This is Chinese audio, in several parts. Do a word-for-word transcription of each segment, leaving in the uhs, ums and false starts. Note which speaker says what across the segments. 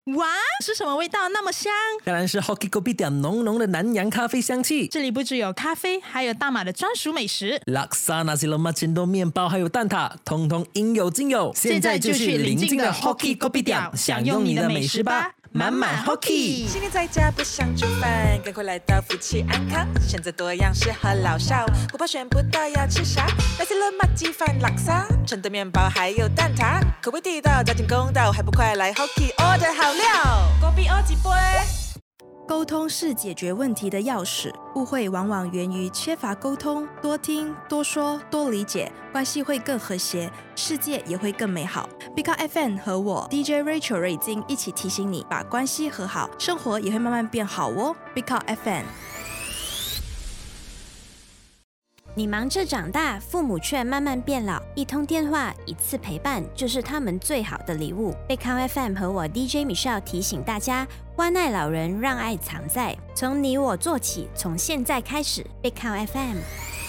Speaker 1: 哇，是什么味道那么香？
Speaker 2: 当然是 Hockey Kopi 店浓浓的南洋咖啡香气。
Speaker 1: 这里不只有咖啡，还有大马的专属美食，
Speaker 2: 拉萨、nasi lemak、煎豆面包还有蛋挞，通通应有尽有。
Speaker 1: 现在就去邻近的 Hockey Kopi 店享用你的美食吧，满满 Hockey。
Speaker 3: 新年在家不想煮饭，赶快来到福气安康，选择多样适合老少，不怕选不到要吃啥。nasi lemak、鸡饭、拉萨、纯的面包还有蛋挞，口味地道，价钱公道，还不快来 Hockey order 好料，锅比欧几杯。
Speaker 4: 沟通是解决问题的钥匙，误会往往源于缺乏沟通，多听、多说、多理解，关系会更和谐，世界也会更美好。Big Car F M 和我 D J Rachel 瑞金一起提醒你，把关系和好，生活也会慢慢变好哦。Big Car F M。
Speaker 5: 你忙着长大，父母却慢慢变老，一通电话，一次陪伴，就是他们最好的礼物。Big Car F M 和我 D J Michelle 提醒大家，关爱老人，让爱藏在，从你我做起，从现在开始 Big Car F M。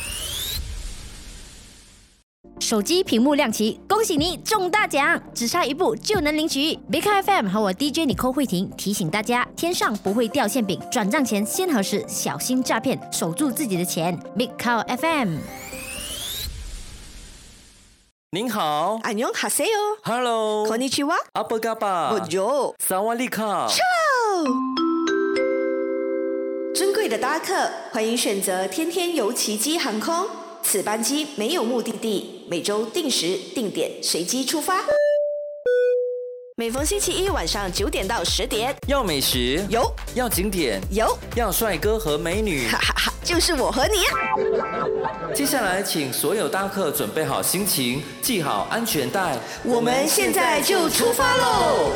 Speaker 5: 手机屏幕亮起，恭喜你中大奖，只差一步就能领取。Big Car F M 和我 D J 你寇慧婷提醒大家，天上不会掉馅饼，转账前先核实，小心诈骗，守住自己的钱。Big Car F M。
Speaker 2: 您好，
Speaker 6: 안녕하세요。
Speaker 2: Hello，
Speaker 6: こんにちは。
Speaker 2: 阿波嘎巴，
Speaker 6: Bonjour，
Speaker 2: 萨瓦利卡。
Speaker 6: 尊贵的搭客，欢迎选择天天游奇迹航空。此班机没有目的地，每周定时定点随机出发。每逢星期一晚上九点到十点，
Speaker 2: 要美食
Speaker 6: 有，
Speaker 2: 要景点
Speaker 6: 有，
Speaker 2: 要帅哥和美女，
Speaker 6: 哈哈哈，就是我和你。
Speaker 2: 接下来请所有搭客准备好心情，系好安全带，
Speaker 6: 我们现在就出发喽！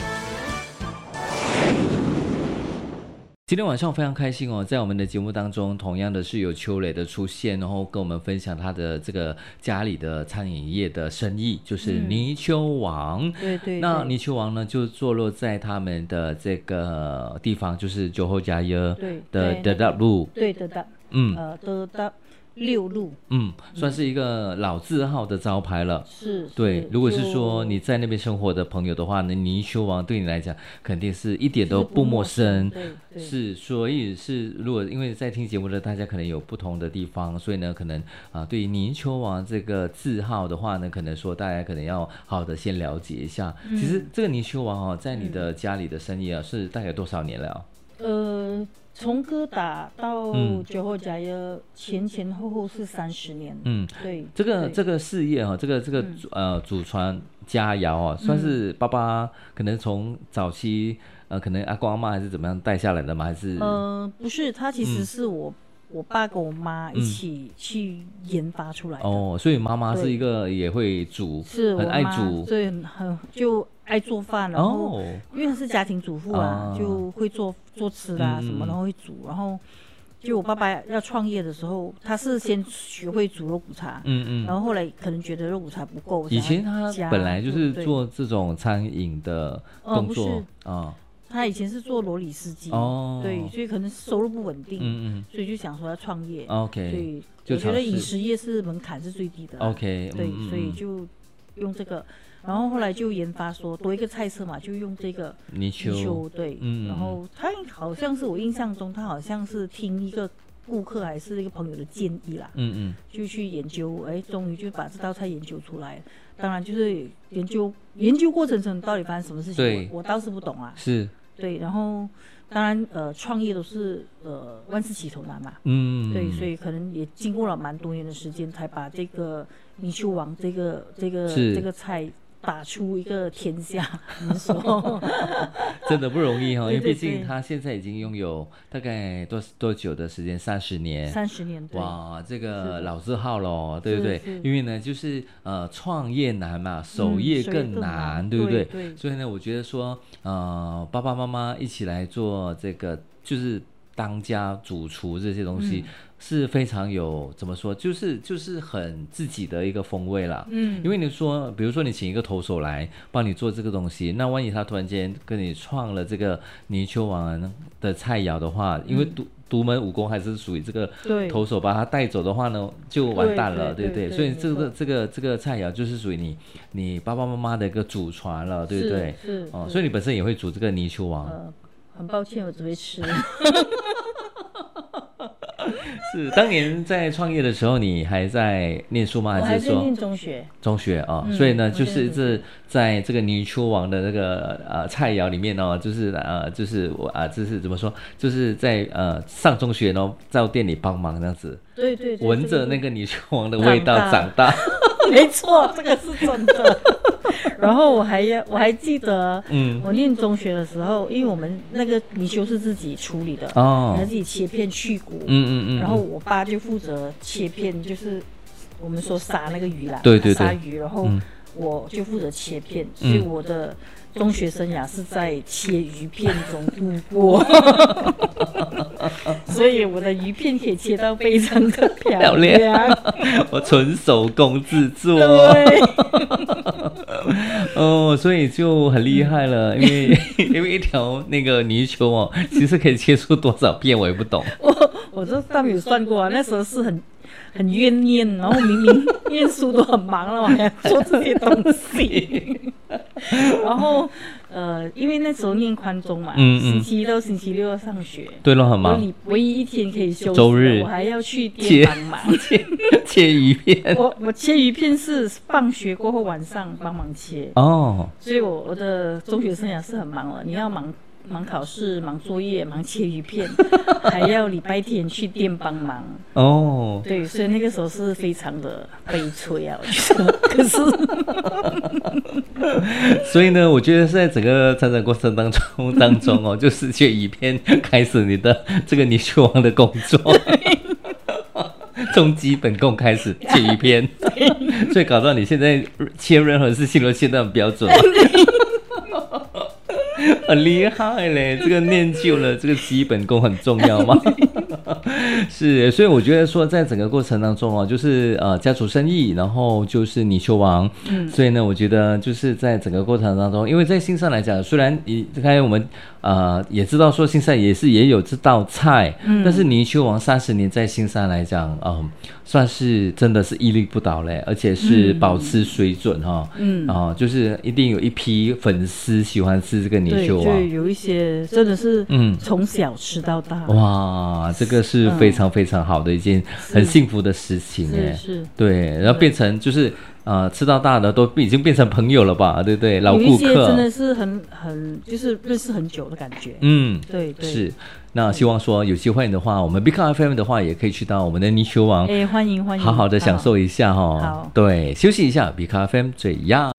Speaker 7: 今天晚上非常开心哦，在我们的节目当中，同样的是有邱磊的出现，然后跟我们分享他的这个家里的餐饮业的生意，就是泥鳅王。
Speaker 8: 嗯、对, 对对。
Speaker 7: 那泥鳅王呢，就坐落在他们的这个地方，就是酒后加耶的德达路。
Speaker 8: 对德达，
Speaker 7: 嗯，
Speaker 8: 呃德达六路，
Speaker 7: 嗯，算是一个老字号的招牌了。
Speaker 8: 是，
Speaker 7: 对。如果是说你在那边生活的朋友的话呢，泥鳅王对你来讲肯定是一点都不陌生。
Speaker 8: 对对。
Speaker 7: 是，所以是如果因为在听节目的大家可能有不同的地方，所以呢，可能啊，对于泥鳅王这个字号的话呢，可能说大家可能要好好的先了解一下。嗯、其实这个泥鳅王哦，在你的家里的生意啊，嗯、是大概多少年了、啊？
Speaker 8: 呃。从哥打到酒后加耶，前前后后是三十年。嗯，对，
Speaker 7: 这个这个事业哈、哦，这个这个、嗯、呃祖传佳肴啊，算是爸爸可能从早期呃可能阿公阿妈还是怎么样带下来的吗？还是
Speaker 8: 呃不是，他其实是我、嗯、我爸跟我妈一起去研发出来的。
Speaker 7: 哦，所以妈妈是一个也会煮，
Speaker 8: 是
Speaker 7: 很爱煮，
Speaker 8: 对，很就。爱做饭，然后、oh. 因为她是家庭主妇啊， oh. 就会做做吃啊什么，然后会煮。然后就我爸爸要创业的时候，他是先学会煮肉骨茶，嗯嗯，然后后来可能觉得肉骨茶不够，
Speaker 7: 以前他本来就是做这种餐饮的工作啊、
Speaker 8: 哦哦。他以前是做罗里司机，哦，对，所以可能收入不稳定，嗯嗯，所以就想说要创业
Speaker 7: ，OK，
Speaker 8: 对，我觉得饮食业是门槛是最低的
Speaker 7: ，OK，
Speaker 8: 对，
Speaker 7: 嗯嗯，
Speaker 8: 所以就用这个。然后后来就研发说多一个菜色嘛，就用这个
Speaker 7: 泥鳅，
Speaker 8: 对，嗯，然后他好像是我印象中，他好像是听一个顾客还是一个朋友的建议啦，嗯嗯，就去研究，哎，终于就把这道菜研究出来。当然就是研究研究过程中到底发生什么事情，我我倒是不懂啊，
Speaker 7: 是，
Speaker 8: 对，然后当然呃创业都是呃万事起头难嘛，嗯，对，所以可能也经过了蛮多年的时间，才把这个泥鳅王这个这个这个菜。打出一个天下，你说
Speaker 7: 真的不容易哈、哦，因为毕竟他现在已经拥有大概多多久的时间，三十年，
Speaker 8: 三十年，
Speaker 7: 哇，这个老字号咯，对不对？因为呢，就是呃，创业难嘛，守业更难，嗯、对不对？
Speaker 8: 对对，
Speaker 7: 所以呢，我觉得说，呃，爸爸妈妈一起来做这个，就是。 当家主厨这些东西。嗯，是非常有怎么说，就是就是很自己的一个风味啦。嗯，因为你说，比如说你请一个投手来帮你做这个东西，那万一他突然间跟你创了这个泥鳅王的菜肴的话，因为独独门武功还是属于这个投手把他带走的话呢，就完蛋了，对不 对, 对, 对, 对？所以这个这个这个菜肴就是属于你你爸爸妈妈的一个祖传了，对不对？
Speaker 8: 是, 是
Speaker 7: 哦，所以你本身也会煮这个泥鳅王。
Speaker 8: 呃，很抱歉，我只会吃。
Speaker 7: 是当年在创业的时候，你还在念书吗？
Speaker 8: 还
Speaker 7: 是说
Speaker 8: 我还在念中学？
Speaker 7: 中学啊、哦嗯，所以呢，就是这在这个泥鳅王的那个呃菜肴里面哦，就是呃就是我啊，就是怎么说，就是在呃上中学呢，在店里帮忙这样子，
Speaker 8: 对对对，
Speaker 7: 闻着那个泥鳅王的味道长大，长大
Speaker 8: 没错，这个是真的。然后我还要我还记得，嗯，我念中学的时候，因为我们那个泥鳅是自己处理的哦，自己切片去骨，嗯嗯嗯，然后我爸就负责切片，就是我们说杀那个鱼啦，
Speaker 7: 对对对，
Speaker 8: 杀鱼，然后我就负责切片，嗯、所以我的中学生涯是在切鱼片中度过。所以我的鱼片可以切到非常的漂亮，
Speaker 7: 我纯手工制作。
Speaker 8: 对，
Speaker 7: 哦，所以就很厉害了，因为因为一条那个泥鳅哦，其实可以切出多少片，我也不懂。
Speaker 8: 我我这上面有算过啊，那时候是很很怨念，然后明明念书都很忙了，我还要做这些东西。然后呃，因为那时候念宽中嘛，嗯嗯，星期一到星期六要上学，
Speaker 7: 对了，很忙。
Speaker 8: 你唯一一天可以休息，
Speaker 7: 周日
Speaker 8: 我还要去店帮忙
Speaker 7: 切切鱼片。
Speaker 8: 我我切鱼片是放学过后晚上帮忙切哦，所以我我的中学生涯是很忙了，你要忙。忙考试，忙作业，忙切鱼片，还要礼拜天去店帮忙哦。对，所以那个时候是非常的悲催啊，我觉得。可是，
Speaker 7: 所以呢，我觉得是在整个成长过程当中当中哦，就是切鱼片开始你的这个泥鳅王的工作。从基本功开始切鱼片，所以搞到你现在切任何事情都切得很标准。很厉害嘞，这个念旧了，这个基本功很重要嘛。是，所以我觉得说，在整个过程当中哦，就是呃家族生意，然后就是泥鳅王，嗯，所以呢，我觉得就是在整个过程当中，因为在新山来讲，虽然你刚才我们呃也知道说新山也是也有这道菜，嗯，但是泥鳅王三十年在新山来讲，嗯、呃，算是真的是屹立不倒嘞，而且是保持水准哈，嗯，啊、呃，就是一定有一批粉丝喜欢吃这个泥鳅王，
Speaker 8: 对，有一些真的是嗯从小吃到大，
Speaker 7: 嗯、哇，这个是非常非常好的一件很幸福的事情哎，
Speaker 8: 是，
Speaker 7: 对，然后变成就是呃吃到大的都已经变成朋友了吧，对不对？老顾客，有
Speaker 8: 一些真的是很很就是认识很久的感觉，
Speaker 7: 嗯，
Speaker 8: 对对
Speaker 7: 是。那希望说有机会的话，我们 Big F M 的话也可以去到我们的泥鳅王，
Speaker 8: 哎，欢迎欢迎，
Speaker 7: 好好的享受一下哈。
Speaker 8: 好，
Speaker 7: 对，休息一下 ，Big F M 最呀。